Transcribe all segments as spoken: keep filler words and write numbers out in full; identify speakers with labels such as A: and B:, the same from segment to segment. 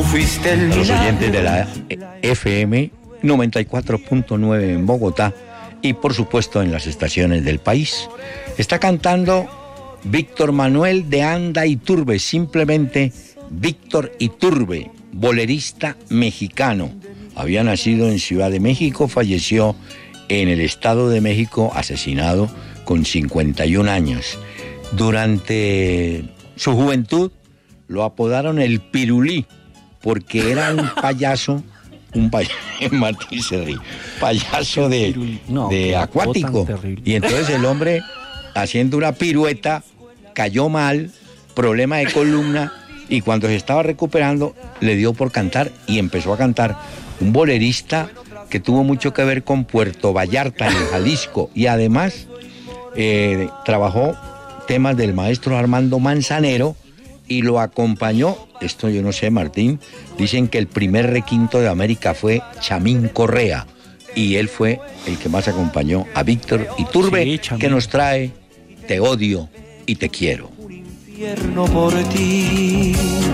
A: Fuiste el
B: A los
A: milagro.
B: oyentes de la F M noventa y cuatro punto nueve en Bogotá y por supuesto en las estaciones del país. Está cantando Víctor Manuel de Anda Iturbe, simplemente Víctor Iturbe, bolerista mexicano. Había nacido en Ciudad de México, falleció en el Estado de México, asesinado con cincuenta y un años. Durante su juventud lo apodaron el Pirulí, porque era un payaso, un payaso, Martín se ríe, payaso de,
C: No,
B: de
C: qué
B: acuático.
C: tan terrible.
B: Y entonces el hombre, haciendo una pirueta, cayó mal, problema de columna, y cuando se estaba recuperando, le dio por cantar y empezó a cantar. Un bolerista que tuvo mucho que ver con Puerto Vallarta, en Jalisco, y además eh, trabajó temas del maestro Armando Manzanero, y lo acompañó, esto yo no sé, Martín, dicen que el primer requinto de América fue Chamín Correa, y él fue el que más acompañó a Víctor Iturbe,
C: Sí, Chamín.
B: que nos trae Te odio y te quiero.
A: Infierno por ti.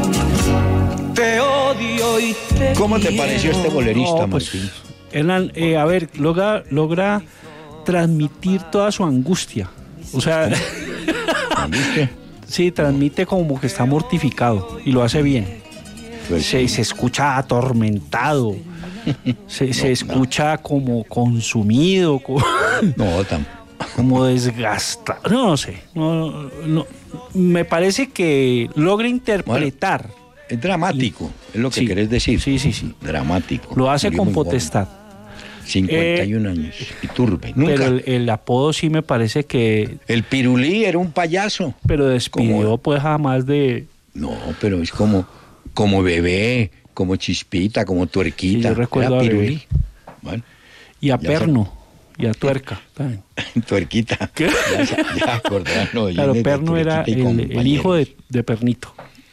A: Te odio y te
B: ¿Cómo te
A: quiero.
B: pareció este bolerista,
C: No, pues,
B: Martín?
C: Hernán, eh, a ver, logra, logra transmitir toda su angustia. O sea,
B: ¿Viste?
C: sí, transmite como que está mortificado y lo hace bien.
B: Pues
C: Se, se escucha atormentado, se, se escucha como consumido, como,
B: no, tan...
C: como desgastado. No, no sé. No, no, me parece que logra interpretar.
B: es dramático, es lo que
C: Sí,
B: querés decir.
C: sí, sí, sí.
B: Dramático.
C: Lo hace
B: Murió
C: con
B: muy joven,
C: potestad.
B: cincuenta y un años. Iturbe. Nunca.
C: Pero el, el apodo sí me parece que.
B: El Pirulí era un payaso.
C: Pero despidió
B: Como-
C: pues jamás de.
B: No, pero es como, como bebé, como chispita, como tuerquita.
C: Sí, yo recuerdo
B: Era
C: a Bebé.
B: Pirulí. Bueno,
C: Y a
B: Ya
C: Perno. Y a Tuerca. ¿saben?
B: tuerquita.
C: ¿Qué?
B: Ya, se- ya acordaron los
C: Claro,
B: oyentes de
C: Perno era
B: Tuerquita y
C: el, el
B: compañeros.
C: hijo de, de Pernito.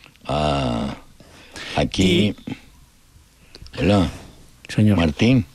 B: Ah, aquí. Hola,
C: Señor.
B: Martín.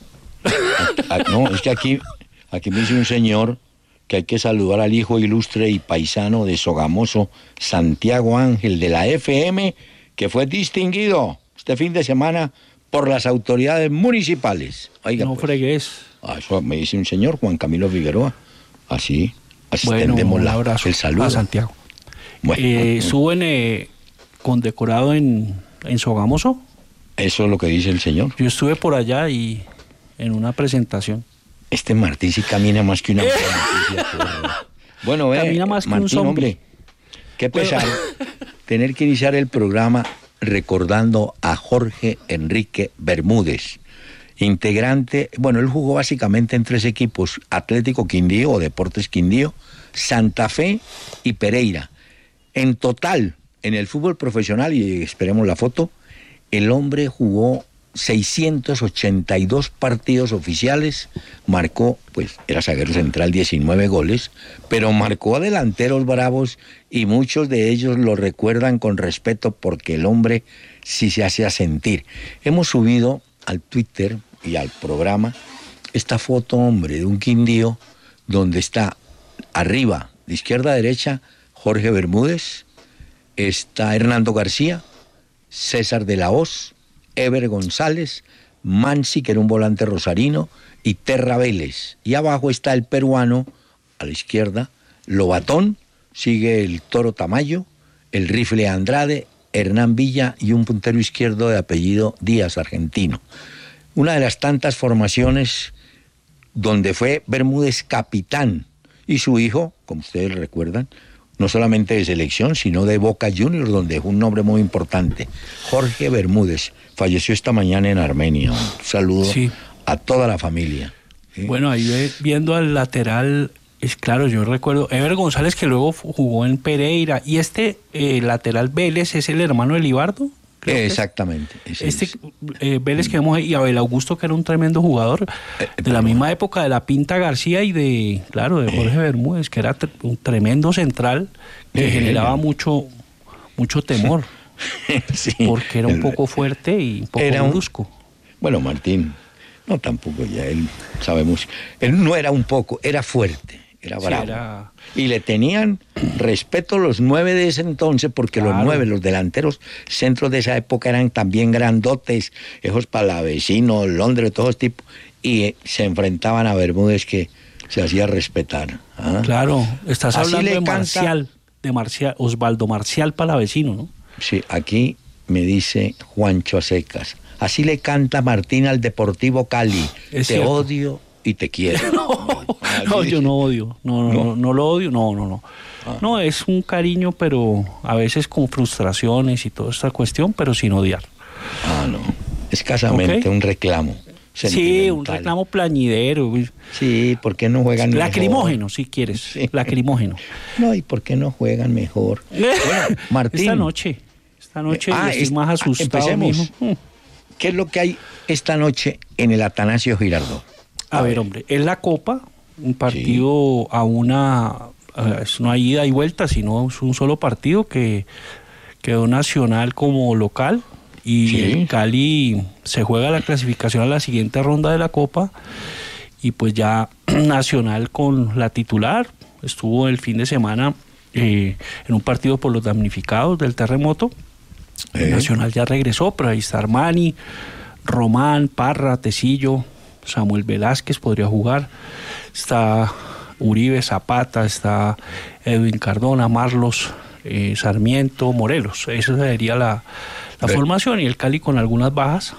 B: Ah, no, es que aquí, aquí me dice un señor que hay que saludar al hijo ilustre y paisano de Sogamoso, Santiago Ángel, de la F M, que fue distinguido este fin de semana por las autoridades municipales. Oiga,
C: No
B: pues,
C: fregues.
B: ah, eso me dice un señor, Juan Camilo Figueroa. Así, así
C: Bueno,
B: extendemos
C: un
B: la-
C: abrazo
B: el saludo.
C: a Santiago.
B: Bueno,
C: Eh, suben eh, condecorado en, en Sogamoso.
B: eso es lo que dice el señor.
C: Yo estuve por allá y en una presentación.
B: Este Martín sí camina más que una mujer noticia, qué horror. Bueno, ve,
C: Camina más que un
B: Martín,
C: zombie.
B: hombre, qué pesar tener que iniciar el programa recordando a Jorge Enrique Bermúdez, integrante, bueno, él jugó básicamente en tres equipos, Atlético Quindío o Deportes Quindío, Santa Fe y Pereira. En total, en el fútbol profesional, y esperemos la foto, el hombre jugó seiscientos ochenta y dos partidos oficiales, marcó, pues era zaguero central, diecinueve goles, pero marcó a delanteros bravos y muchos de ellos lo recuerdan con respeto porque el hombre sí se hacía sentir. Hemos subido al Twitter y al programa esta foto, hombre, de un Quindío donde está arriba, de izquierda a derecha, Jorge Bermúdez, está Hernando García, César de la Hoz, Ever González, Mansi, que era un volante rosarino, y Terra Vélez. Y abajo está el peruano, a la izquierda, Lobatón, sigue el Toro Tamayo, el Rifle Andrade, Hernán Villa y un puntero izquierdo de apellido Díaz, argentino. Una de las tantas formaciones donde fue Bermúdez capitán y su hijo, como ustedes recuerdan, no solamente de selección, sino de Boca Juniors, donde es un nombre muy importante. Jorge Bermúdez falleció esta mañana en Armenia. Un saludo
C: Sí.
B: a toda la familia. ¿Sí?
C: Bueno, ahí ve- viendo al lateral, es claro, yo recuerdo, Ever González, que luego fu- jugó en Pereira, y este eh, lateral Vélez es el hermano de Libardo. creo que es.
B: Exactamente. ese
C: Este
B: es.
C: eh, Vélez que vemos ahí, y Abel Augusto, que era un tremendo jugador, de la misma época de la Pinta García y de, claro, de Jorge Bermúdez, que era tre- un tremendo central que
B: Eh.
C: generaba mucho, mucho temor,
B: Sí.
C: porque era un
B: El-
C: poco fuerte y un poco
B: Era un-
C: brusco.
B: Bueno, Martín, no tampoco ya él, sabemos, él no era un poco, era fuerte. era
C: Sí,
B: bravo.
C: era-
B: Y le tenían respeto los nueve de ese entonces, porque
C: Claro.
B: los nueve, los delanteros centros de esa época eran también grandotes, esos palavecinos, Londres, todos tipos, y eh, se enfrentaban a Bermúdez, que se hacía respetar. ¿Ah?
C: Claro, estás
B: Así
C: hablando
B: le
C: de
B: canta-
C: Marcial, de Marcial, Osvaldo Marcial Palavecino, ¿no?
B: Sí, aquí me dice Juancho Acecas. Así le canta Martín al Deportivo Cali.
C: Es
B: te
C: cierto.
B: odio y te quiero.
C: No, yo no odio, no, no,
B: No.
C: no, no lo odio, no, no, no. No, es un cariño, pero a veces con frustraciones y toda esta cuestión, pero sin odiar.
B: Ah, no. Escasamente
C: Ok.
B: un reclamo.
C: Sí, un
B: sentimental.
C: reclamo plañidero,
B: Sí, ¿por qué no juegan mejor?
C: lacrimógeno, si quieres,
B: Sí.
C: lacrimógeno.
B: No, ¿y por qué no juegan mejor? Bueno, Martín.
C: Esta noche, esta noche
B: Ah,
C: estoy
B: es-
C: más
B: ah,
C: asustado,
B: empecemos.
C: mijo. Mm.
B: ¿Qué es lo que hay esta noche en el Atanasio Girardot?
C: A ver, hombre, es la Copa, un partido a una, a- es no hay ida y vuelta, sino es un solo partido que quedó Nacional como local y
B: Sí.
C: el Cali se juega la clasificación a la siguiente ronda de la Copa y pues ya Nacional con la titular estuvo el fin de semana eh, en un partido por los damnificados del terremoto.
B: Eh.
C: Nacional ya regresó, pero ahí está Armani, Román, Parra, Tecillo, Samuel Velázquez podría jugar, está Uribe, Zapata, está Edwin Cardona, Marlos, eh, Sarmiento, Morelos. Esa sería la, la
B: Pero-
C: formación y el Cali con algunas bajas.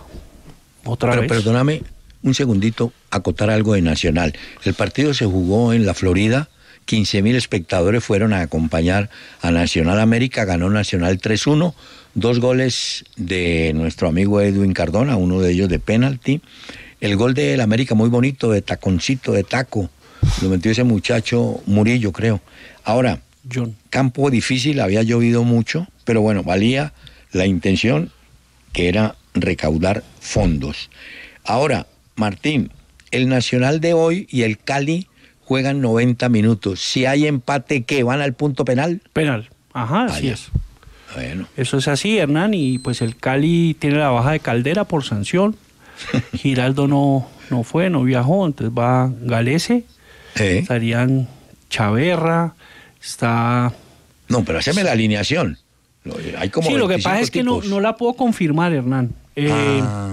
C: Otra
B: Pero
C: vez.
B: perdóname un segundito, acotar algo de Nacional. El partido se jugó en la Florida, quince mil espectadores fueron a acompañar a Nacional América, ganó Nacional tres uno, dos goles de nuestro amigo Edwin Cardona, uno de ellos de penalti. El gol del América muy bonito, de taconcito, de taco, lo metió ese muchacho Murillo, creo. Ahora,
C: John.
B: campo difícil, había llovido mucho, pero bueno, valía la intención, que era recaudar fondos. Ahora, Martín, el Nacional de hoy y el Cali juegan noventa minutos. Si hay empate, ¿qué? ¿Van al punto penal?
C: Penal. Ajá, así
B: Vaya.
C: es.
B: Bueno,
C: Eso es así, Hernán, y pues el Cali tiene la baja de Caldera por sanción. Giraldo no, no fue, no viajó, entonces va Galese,
B: ¿eh?
C: estarían Chaverra, está...
B: No, pero haceme la alineación. Lo- Hay como
C: Sí, lo que pasa
B: veinticinco
C: es que no,
B: tipos.
C: no la puedo confirmar, Hernán. Eh,
B: Ah,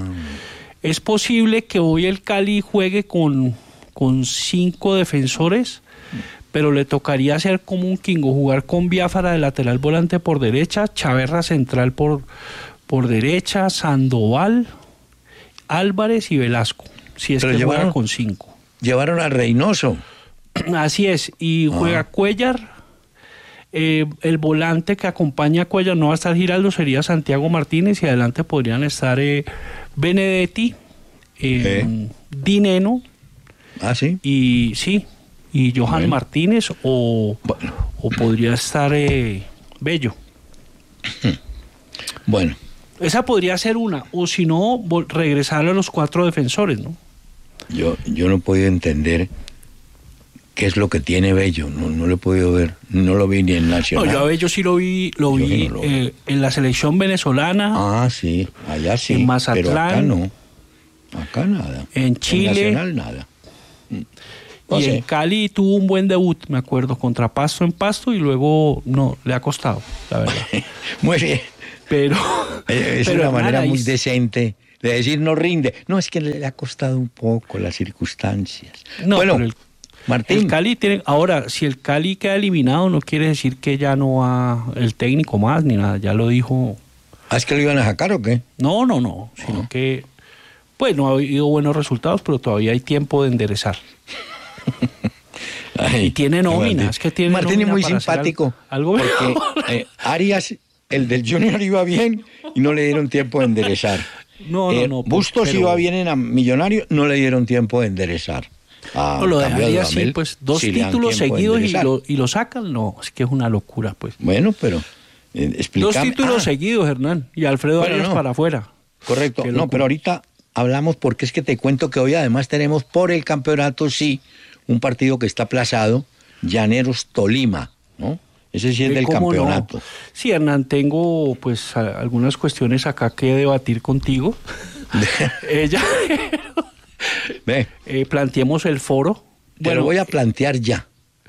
C: Es posible que hoy el Cali juegue con, con cinco defensores, pero le tocaría hacer como un Kingo, jugar con Biafara de lateral volante por derecha, Chaverra central por, por derecha, Sandoval, Álvarez y Velasco, si es
B: Pero
C: que juega
B: llevaron-
C: con cinco.
B: llevaron a Reynoso.
C: Así es, y juega Cuellar, eh, el volante que acompaña a Cuellar no va a estar Giraldo, sería Santiago Martínez, y adelante podrían estar eh, Benedetti, eh,
B: ¿Eh?
C: Dineno,
B: Ah, sí.
C: y sí, y Johan
B: Bueno.
C: Martínez, o,
B: Bueno.
C: o podría estar eh, Bello.
B: Bueno,
C: Esa podría ser una, o si no, vol- regresar a los cuatro defensores, ¿no?
B: yo, yo no he podido entender qué es lo que tiene Bello. No, no lo he podido ver. No lo vi ni en
C: No,
B: Nacional.
C: yo a Bello sí lo vi, lo
B: Yo
C: vi
B: no lo-
C: eh, en la selección venezolana,
B: Ah, sí, allá sí.
C: En Mazatlán.
B: Pero acá no. Acá nada.
C: En Chile.
B: Nacional nada. Mm. No
C: y
B: sé.
C: en Cali tuvo un buen debut, me acuerdo, contra Pasto en Pasto, y luego no, le ha costado, la verdad.
B: Muy bien.
C: Pero
B: Eh, Es
C: pero,
B: una
C: Hernán,
B: manera
C: ahí
B: muy
C: s-
B: decente de decir no rinde. No, es que le ha costado un poco las circunstancias.
C: No,
B: bueno,
C: pero el-
B: Martín.
C: El Cali tiene, ahora, si el Cali queda eliminado, no quiere decir que ya no va el técnico más ni nada, ya lo dijo.
B: ¿Ah, es que lo iban a sacar o qué?
C: No, no, no, sino que, pues no ha habido buenos resultados, pero todavía hay tiempo de enderezar.
B: Ay,
C: Y tiene nómina,
B: Martín.
C: es que tiene
B: Martín es
C: nómina
B: muy
C: para hacer
B: simpático.
C: algo- algo
B: porque eh, Arias, el del Junior, iba bien y no le dieron tiempo de enderezar.
C: No, no,
B: Eh,
C: no. pues,
B: Bustos
C: pero-
B: iba bien en a Millonario, no le dieron tiempo de enderezar. Ah,
C: No, lo
B: en cambio, a
C: dejaría así,
B: Dudamel
C: pues dos
B: sí le dan
C: títulos
B: tiempo de
C: seguidos y
B: enderezar.
C: lo, y lo sacan, no, es que es una locura, pues.
B: Bueno, pero eh,
C: Dos
B: explícame.
C: títulos
B: Ah,
C: seguidos, Hernán, y Alfredo
B: Bueno,
C: Arias
B: no.
C: para afuera.
B: Correcto.
C: Qué
B: No,
C: locura.
B: pero ahorita hablamos porque es que te cuento que hoy además tenemos por el campeonato, sí, un partido que está aplazado, Llaneros Tolima, ¿no? Ese sí es
C: Eh,
B: del
C: ¿cómo no?
B: campeonato.
C: Sí, Hernán, tengo pues a- algunas cuestiones acá que debatir contigo. Ella,
B: Ve,
C: eh, planteemos el foro.
B: te lo voy a plantear ya.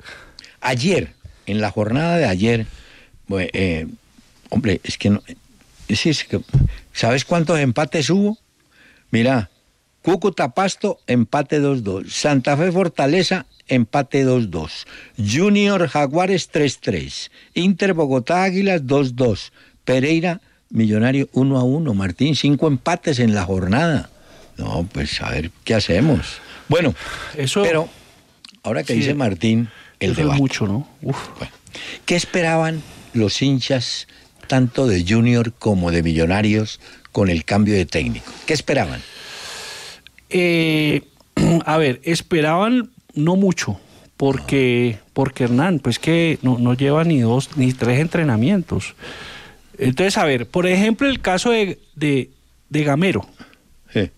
B: Ayer, en la jornada de ayer, bueno, eh, hombre, es que no, es, es que, ¿sabes cuántos empates hubo? Mira, Cúcuta Pasto, empate dos dos. Santa Fe Fortaleza, empate dos dos. Junior Jaguares tres tres. Inter Bogotá Águilas dos dos. Pereira Millonario uno a uno. Martín, cinco empates en la jornada. No, pues a ver qué hacemos. Bueno, eso, pero ahora que sí, dice Martín, el
C: eso
B: debate.
C: Es mucho, ¿no? Uf.
B: Bueno, ¿qué esperaban los hinchas tanto de Junior como de Millonarios con el cambio de técnico? ¿Qué esperaban?
C: Eh, a ver, esperaban no mucho, porque, no. porque Hernán, pues que no, no lleva ni dos ni tres entrenamientos. Entonces, a ver, por ejemplo, el caso de, de, de Gamero. Sí.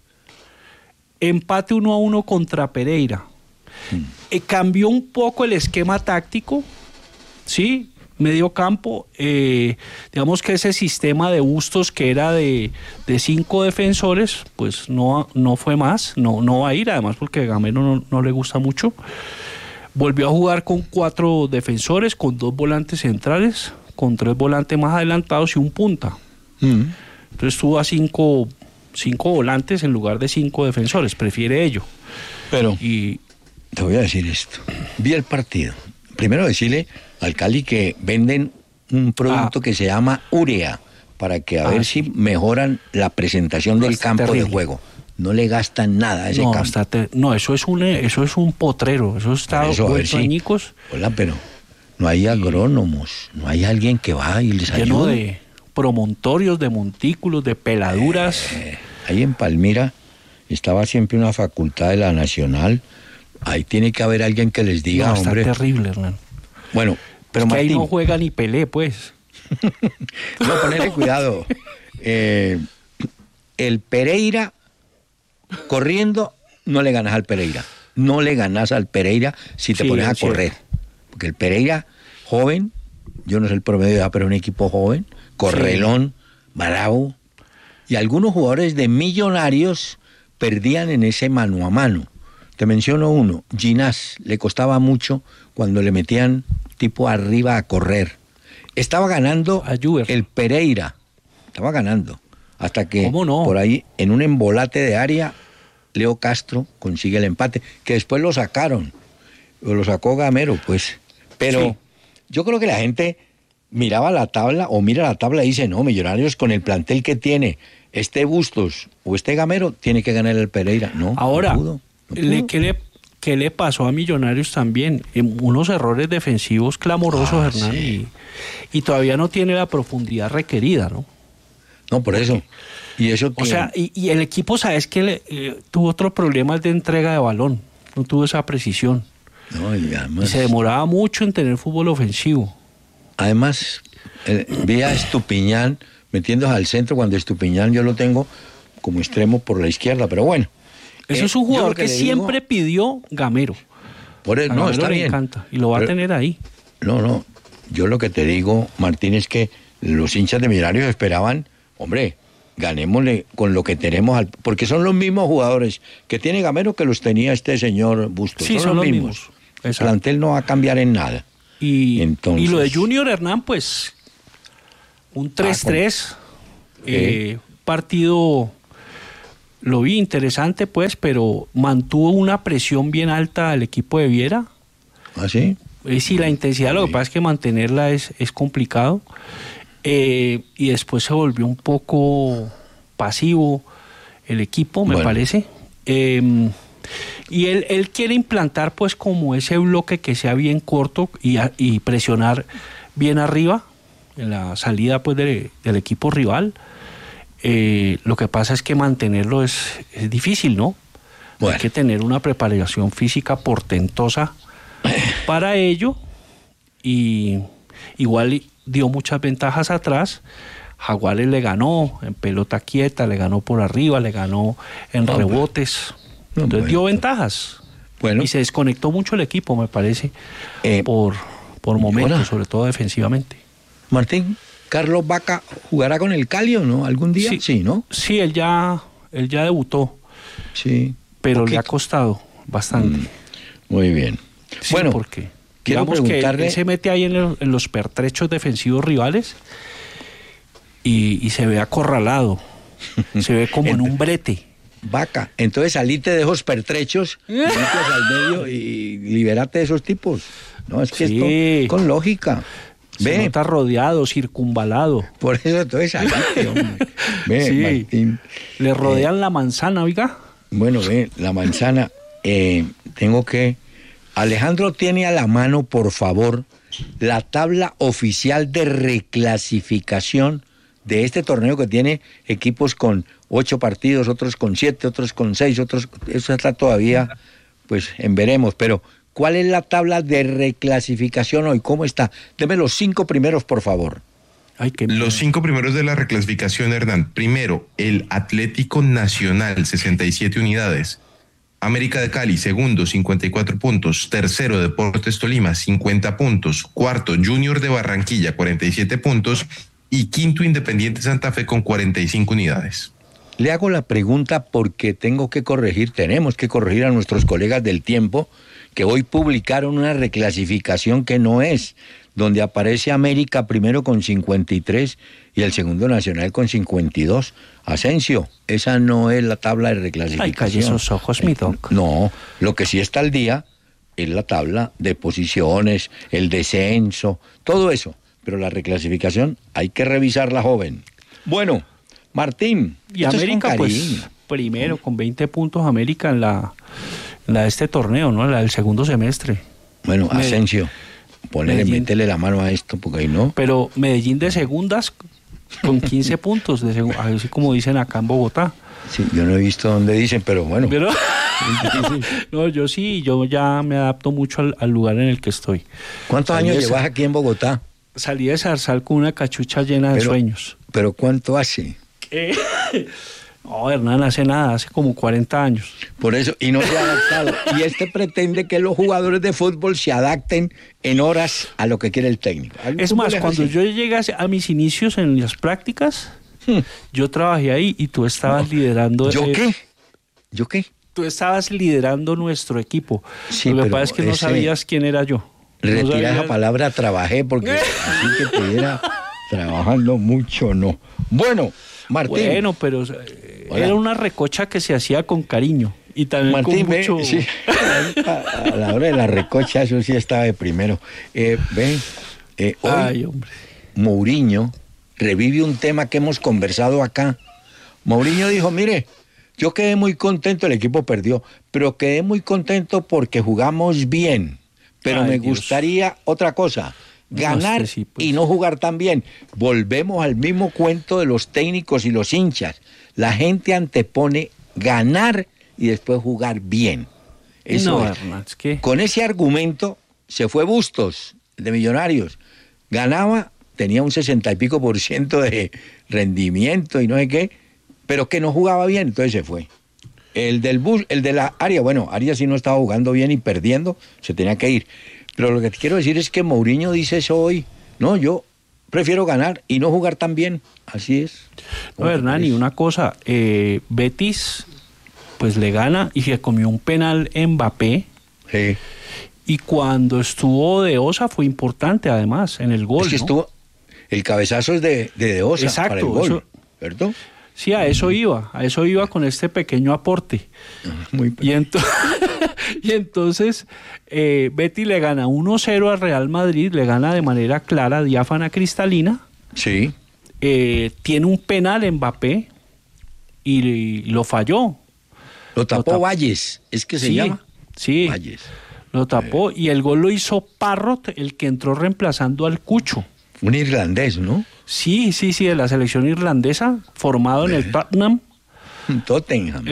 C: Empate uno a uno contra Pereira. Hmm. Eh, cambió un poco el esquema táctico, ¿sí? Medio campo, eh, digamos que ese sistema de Bustos que era de, de cinco defensores, pues no, no fue más, no, no va a ir, además porque a Gamero no, no le gusta mucho. Volvió a jugar con cuatro defensores, con dos volantes centrales, con tres volantes más adelantados y un punta. Mm. Entonces tuvo a cinco, cinco volantes en lugar de cinco defensores, prefiere ello.
B: Pero y te voy a decir esto, vi el partido. Primero decirle al Cali que venden un producto ah. que se llama urea, para que a ah, ver sí. si mejoran la presentación no, del campo terrible. de juego. No le gastan nada a ese
C: no,
B: campo.
C: Te... No, eso es un eso es un potrero, eso está vuelto añicos.
B: Hola, pero no hay agrónomos, no hay alguien que va y les
C: lleno
B: ayude.
C: de promontorios, de montículos, de peladuras.
B: Eh, ahí en Palmira estaba siempre una facultad de la Nacional. Ahí tiene que haber alguien que les diga,
C: no, está
B: hombre.
C: Está terrible, Hernán.
B: Bueno, pero
C: es que
B: Martín,
C: ahí no juega ni Pelé, pues.
B: No, ponele cuidado. Eh, el Pereira corriendo, no le ganas al Pereira. No le ganas al Pereira si te sí, pones a correr. Cierto. Porque el Pereira, joven, yo no sé el promedio de edad, pero un equipo joven, correlón, sí. bravo. Y algunos jugadores de Millonarios perdían en ese mano a mano. Te menciono uno, Ginás, le costaba mucho cuando le metían tipo arriba a correr. Estaba ganando el Pereira, estaba ganando. Hasta que
C: no?
B: por ahí, en un embolate de área, Leo Castro consigue el empate, que después lo sacaron, lo sacó Gamero, pues. Pero sí. yo creo que la gente miraba la tabla, o mira la tabla y dice, no, Millonarios con el plantel que tiene, este Bustos o este Gamero, tiene que ganar el Pereira. No,
C: ahora,
B: no pudo, no pudo.
C: Le, ¿qué, le, ¿qué le pasó a Millonarios también? En unos errores defensivos clamorosos, ah, Hernán, sí. y, y todavía no tiene la profundidad requerida, ¿no?
B: No, por eso. Y eso que...
C: O sea, y, y el equipo, ¿sabes qué? Le, eh, tuvo otros problemas de entrega de balón. No tuvo esa precisión.
B: No, y además...
C: Y se demoraba mucho en tener fútbol ofensivo.
B: Además, eh, vi a Estupiñán metiéndose al centro, cuando Estupiñán yo lo tengo como extremo por la izquierda, pero bueno.
C: Eso eh, es un jugador que, que siempre digo, pidió Gamero.
B: Por el, no,
C: Gamero
B: está
C: le
B: bien.
C: encanta y lo va pero, a tener ahí.
B: No, no. Yo lo que te digo, Martín, es que los hinchas de Millonarios esperaban, hombre, ganémosle con lo que tenemos, al, porque son los mismos jugadores que tiene Gamero que los tenía este señor Bustos.
C: Sí,
B: son,
C: son
B: los
C: los
B: mismos.
C: mismos.
B: El plantel no va a cambiar en nada.
C: Y,
B: Entonces,
C: y lo de Junior Hernán, pues, un tres tres, ah, eh, partido, lo vi interesante, pues, pero mantuvo una presión bien alta al equipo de Viera.
B: ¿Ah, sí?
C: Eh, sí, la intensidad, lo que pasa es que mantenerla es, es complicado. Eh, y después se volvió un poco pasivo el equipo, me bueno. parece. Eh, y él, él quiere implantar pues como ese bloque que sea bien corto y, a, y presionar bien arriba en la salida pues de, del equipo rival. Eh, lo que pasa es que mantenerlo es, es difícil, ¿no? Bueno. Hay que tener una preparación física portentosa para ello, y igual dio muchas ventajas atrás. Jaguares le ganó en pelota quieta, le ganó por arriba, le ganó en no, rebotes. No, Entonces bueno. dio ventajas. Bueno. Y se desconectó mucho el equipo, me parece, eh, por, por momentos, hola. sobre todo defensivamente.
B: Martín, ¿Carlos Vaca jugará con el Cali o no? ¿Algún día?
C: Sí,
B: sí, ¿no?
C: Sí, él ya, él ya debutó.
B: Sí.
C: Pero poquito. le ha costado bastante. Mm,
B: muy bien.
C: Sí,
B: bueno,
C: ¿por qué?
B: quiero
C: Digamos
B: preguntarle...
C: que él se mete ahí en, el, en los pertrechos defensivos rivales y, y se ve acorralado. Se ve como en un brete.
B: Vaca, entonces salite de esos pertrechos, limpias al medio y liberate de esos tipos. No, es que
C: Sí.
B: esto con lógica.
C: Se
B: Ve,
C: nota rodeado, circunvalado.
B: por eso entonces salite, hombre. Ve,
C: Sí.
B: Martín.
C: Le rodean la manzana, oiga.
B: Bueno, ve, la manzana, eh, tengo que... Alejandro tiene a la mano, por favor, la tabla oficial de reclasificación de este torneo que tiene equipos con ocho partidos, otros con siete, otros con seis, otros... Eso está todavía, pues, en veremos. Pero, ¿cuál es la tabla de reclasificación hoy? ¿Cómo está? Deme los cinco primeros, por favor.
C: Ay, qué
D: Los cinco primeros de la reclasificación, Hernán. Primero, el Atlético Nacional, sesenta y siete unidades. América de Cali, segundo, cincuenta y cuatro puntos. Tercero, Deportes Tolima, cincuenta puntos. Cuarto, Junior de Barranquilla, cuarenta y siete puntos. Y quinto, Independiente Santa Fe con cuarenta y cinco unidades.
B: Le hago la pregunta porque tengo que corregir, tenemos que corregir a nuestros colegas del Tiempo que hoy publicaron una reclasificación que no es, donde aparece América primero con cincuenta y tres y el segundo Nacional con cincuenta y dos. Asensio, esa no es la tabla de reclasificación.
C: Ay, calle esos ojos, mi doc.
B: No, lo que sí está al día es la tabla de posiciones, el descenso, todo eso. Pero la reclasificación hay que revisarla, joven. Bueno, Martín.
C: Y
B: esto es con
C: América, pues,
B: cariño.
C: primero, con veinte puntos, América en la, en la de este torneo, ¿no? La del segundo semestre.
B: Bueno,
C: Me-
B: Asensio, ponele,
C: Medellín.
B: métele la mano a esto, porque ahí no.
C: Pero Medellín de segundas con quince puntos, de segu- así como dicen acá en Bogotá.
B: Sí, yo no he visto dónde dicen, pero bueno.
C: Pero, no, yo sí, yo ya me adapto mucho al, al lugar en el que estoy.
B: ¿Cuántos
C: Ahí
B: años
C: es-
B: llevas aquí en Bogotá?
C: Salí de Zarzal con una cachucha llena de
B: Pero-
C: sueños.
B: ¿Pero cuánto hace?
C: Eh, no, Hernán, hace nada, hace como cuarenta años.
B: Por eso, y no se ha adaptado. Y este pretende que los jugadores de fútbol se adapten en horas a lo que quiere el técnico. El
C: Es
B: fútbol
C: más, cuando
B: así.
C: yo llegué a a mis inicios en las prácticas, yo trabajé ahí y tú estabas liderando.
B: ¿Yo
C: eh,
B: qué? ¿Yo qué?
C: Tú estabas liderando nuestro equipo.
B: Sí,
C: Lo que
B: pero
C: pasa es que no
B: ese-
C: sabías quién era yo. No
B: Retira
C: sabías-
B: esa palabra trabajé, porque así que te viera trabajando mucho, no. Bueno, Martín.
C: Bueno, pero eh,
B: Hola.
C: era una recocha que se hacía con cariño y también
B: Martín,
C: con
B: ve,
C: mucho.
B: sí, a, a la hora de la recocha, eso sí estaba de primero. Eh, ven, eh, hoy
C: Ay, hombre.
B: Mourinho revive un tema que hemos conversado acá. Mourinho dijo, mire, yo quedé muy contento, el equipo perdió, pero quedé muy contento porque jugamos bien. Pero
C: Ay,
B: me
C: Dios.
B: gustaría otra cosa,
C: No,
B: ganar
C: este sí, pues.
B: y no jugar tan bien. Volvemos al mismo cuento de los técnicos y los hinchas. La gente antepone ganar y después jugar bien. Eso
C: no,
B: es.
C: Hernán, es que.
B: Con ese argumento se fue Bustos, el de Millonarios. Ganaba, tenía un sesenta y pico por ciento de rendimiento y no sé qué, pero que no jugaba bien, entonces se fue. El del bus, el de la Área, bueno, Arias sí no estaba jugando bien y perdiendo, se tenía que ir. Pero lo que te quiero decir es que Mourinho dice eso hoy. No, yo prefiero ganar y no jugar tan bien. Así es.
C: No, Hernán, y una cosa, eh, Betis, pues le gana y se comió un penal Mbappé.
B: Sí.
C: Y cuando estuvo de Osa fue importante, además, en el gol.
B: Es que
C: ¿no?
B: estuvo, el cabezazo es de, de, de Osa
C: Exacto,
B: para el gol,
C: eso-
B: ¿cierto?
C: Sí, a eso iba, a eso iba con este pequeño aporte.
B: Muy
C: Y, ento- y entonces eh, Betis le gana uno cero al Real Madrid, le gana de manera clara, diáfana, cristalina.
B: Sí.
C: Eh, tiene un penal Mbappé y, y lo falló.
B: Lo tapó
C: tapó.
B: Valles, es que se
C: Sí,
B: llama.
C: sí,
B: Valles.
C: lo tapó y el gol lo hizo Parrot, el que entró reemplazando al Cucho.
B: Un irlandés, ¿no?
C: Sí, sí, sí, de la selección irlandesa, formado en el Tottenham.
B: Tottenham.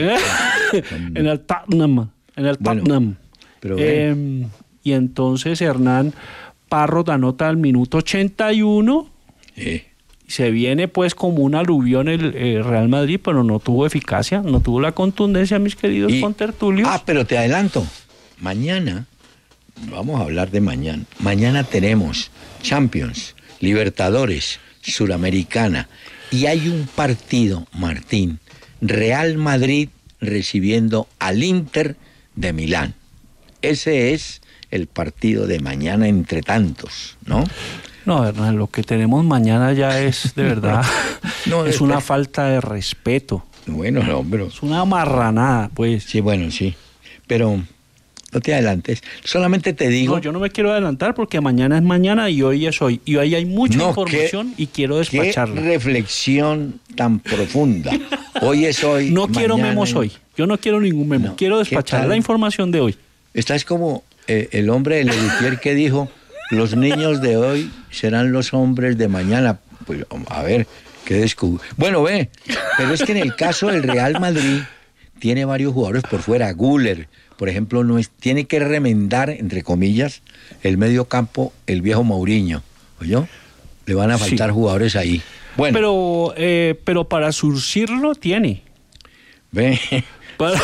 C: en el Tottenham. En el
B: Bueno,
C: Tottenham.
B: pero
C: Eh, y entonces Hernán Parrot anota al minuto ochenta y uno.
B: Eh,
C: Y se viene pues como un aluvión el eh, Real Madrid, pero no tuvo eficacia, no tuvo la contundencia, mis queridos
B: y-
C: contertulios.
B: Ah, pero te adelanto. Mañana, vamos a hablar de mañana. Mañana tenemos Champions, Libertadores, Suramericana. Y hay un partido, Martín, Real Madrid recibiendo al Inter de Milán. Ese es el partido de mañana entre tantos, ¿no?
C: No, Hernán, lo que tenemos mañana ya es, de verdad,
B: no,
C: es
B: este...
C: una falta de respeto.
B: Bueno, no, pero...
C: Es una marranada, pues.
B: Sí, bueno, sí. Pero no te adelantes. Solamente te digo...
C: No, yo no me quiero adelantar porque mañana es mañana y hoy es hoy. Y hoy hay mucha
B: no,
C: información
B: qué,
C: y quiero despacharla.
B: Qué reflexión tan profunda. Hoy es hoy.
C: No quiero memos
B: en...
C: hoy. Yo no quiero ningún memo. No, quiero despachar la información de hoy.
B: Estás como eh, el hombre de Ledutier que dijo, los niños de hoy serán los hombres de mañana. Pues, a ver, qué descubrí. Bueno, ve, pero es que en el caso del Real Madrid tiene varios jugadores por fuera. Güler, por ejemplo, no es, tiene que remendar, entre comillas, el medio campo, el viejo Mourinho. ¿Oyó? Le van a faltar sí. jugadores ahí. Bueno.
C: Pero, eh, pero para surcirlo tiene.
B: Ve.
C: Para...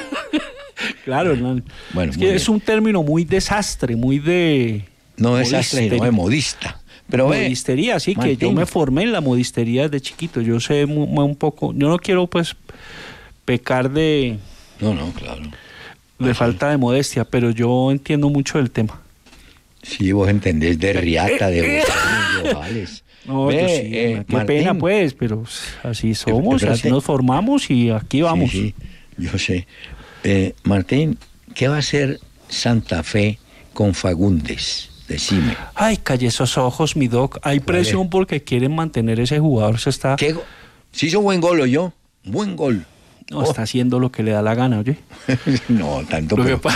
C: Claro, Hernán. Bueno, es que es un término muy desastre, muy de...
B: No desastre, no de modista. Pero
C: modistería, sí, Martín. Que yo me formé en la modistería desde chiquito. Yo sé un, un poco... Yo no quiero, pues, pecar de...
B: No, no, claro.
C: De no, falta de modestia, pero yo entiendo mucho del tema.
B: Sí, vos entendés de riata, de globales.
C: No, Ve, pues sí, eh, qué Martín, pena pues, pero así somos, espérate. Así nos formamos y aquí vamos.
B: Sí, sí, yo sé. Eh, Martín, ¿qué va a hacer Santa Fe con Fagundes? Decime.
C: Ay, calle esos ojos, mi doc. Hay presión vale. Porque quieren mantener ese jugador. Se está...
B: ¿Qué go- ¿Sí hizo buen gol o yo? Buen gol.
C: No, oh. Está haciendo lo que le da la gana, oye.
B: No, tanto
C: pero... pa...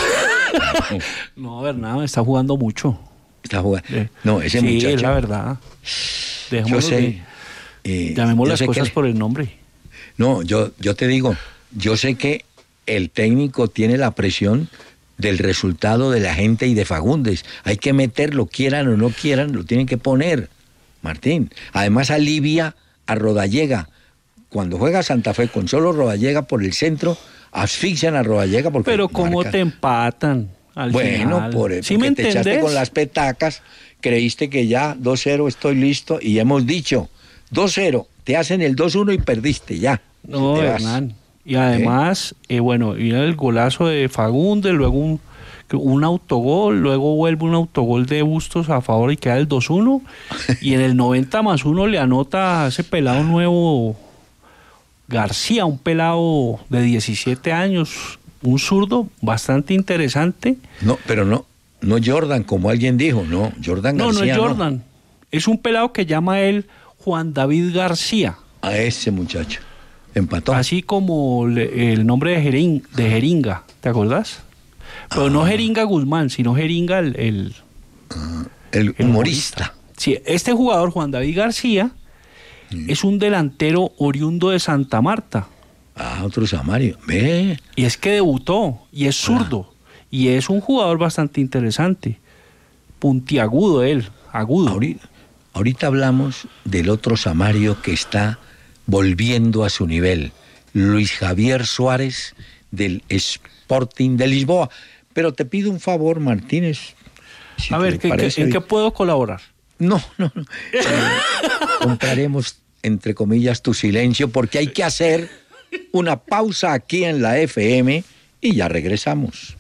C: No, verdad, está jugando mucho.
B: Está jugando. No, ese
C: sí,
B: muchacho.
C: Sí, es la verdad.
B: Yo sé.
C: Eh, Llamemos yo las sé cosas que... por el nombre.
B: No, yo, yo te digo, yo sé que el técnico tiene la presión del resultado de la gente y de Fagundes. Hay que meterlo, quieran o no quieran, lo tienen que poner, Martín. Además alivia a Rodallega. Cuando juega Santa Fe con solo Rodallega por el centro, asfixian a Rodallega porque...
C: Pero ¿cómo marca... te empatan al
B: bueno,
C: final?
B: por eso,
C: ¿Sí me
B: te
C: entendés?
B: Echaste con las petacas, creíste que ya dos cero estoy listo y hemos dicho dos cero, te hacen el dos uno y perdiste ya.
C: No, Hernán. Y además, ¿Eh? Eh, bueno, y el golazo de Fagundes, luego un, un autogol, luego vuelve un autogol de Bustos a favor y queda el dos uno. Y en el noventa más uno le anota a ese pelado nuevo García, un pelado de diecisiete años, un zurdo bastante interesante.
B: No, pero no, no Jordan, como alguien dijo, no, Jordan
C: no,
B: García.
C: No, no es Jordan. No. Es un pelado que llama él Juan David García.
B: A ese muchacho. Empató.
C: Así como le, el nombre de, Jerin, de Jeringa, ¿te acordás? Pero ah. no Jeringa Guzmán, sino Jeringa el... El,
B: ah, el, el humorista. humorista.
C: Sí, este jugador, Juan David García, sí. Es un delantero oriundo de Santa Marta.
B: Ah, otro Samario. Ve.
C: Y es que debutó, y es zurdo, ah. y es un jugador bastante interesante. Puntiagudo él, agudo.
B: Ahorita, ahorita hablamos del otro Samario que está... volviendo a su nivel, Luis Javier Suárez del Sporting de Lisboa. Pero te pido un favor, Martínez.
C: Si a ver, ¿qué, qué, ¿en qué puedo colaborar?
B: No, no, no. Eh, compraremos, entre comillas, tu silencio, porque hay que hacer una pausa aquí en la F M y ya regresamos.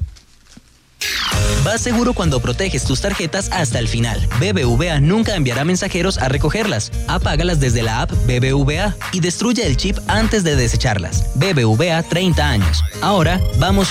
E: Vas seguro cuando proteges tus tarjetas hasta el final. B B V A nunca enviará mensajeros a recogerlas. Apágalas desde la app B B V A y destruye el chip antes de desecharlas. B B V A treinta años. Ahora vamos